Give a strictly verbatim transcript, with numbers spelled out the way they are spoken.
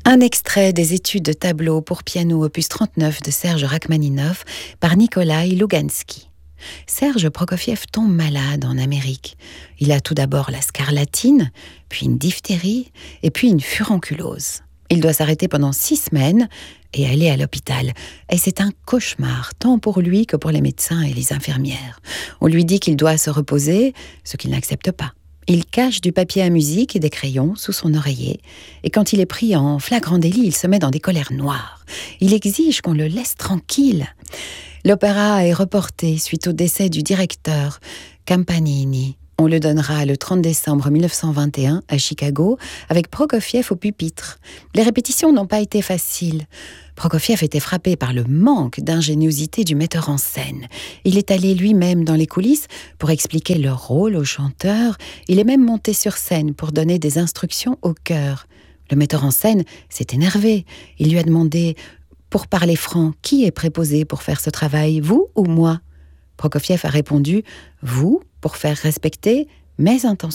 Un extrait des études de tableau pour piano opus trente-neuf de Serge Rachmaninov par Nikolai Lougansky. Serge Prokofiev tombe malade en Amérique. Il a tout d'abord la scarlatine, puis une diphtérie et puis une furonculose. Il doit s'arrêter pendant six semaines et aller à l'hôpital. Et c'est un cauchemar, tant pour lui que pour les médecins et les infirmières. On lui dit qu'il doit se reposer, ce qu'il n'accepte pas. Il cache du papier à musique et des crayons sous son oreiller. Et quand il est pris en flagrant délit, il se met dans des colères noires. Il exige qu'on le laisse tranquille. L'opéra est reporté suite au décès du directeur, Campanini. On le donnera le trente décembre mille neuf cent vingt et un à Chicago, avec Prokofiev au pupitre. Les répétitions n'ont pas été faciles. Prokofiev était frappé par le manque d'ingéniosité du metteur en scène. Il est allé lui-même dans les coulisses pour expliquer leur rôle aux chanteurs. Il est même monté sur scène pour donner des instructions au chœur. Le metteur en scène s'est énervé. Il lui a demandé « Pour parler franc, qui est préposé pour faire ce travail, vous ou moi ?» Prokofiev a répondu « Vous, pour faire respecter mes intentions. »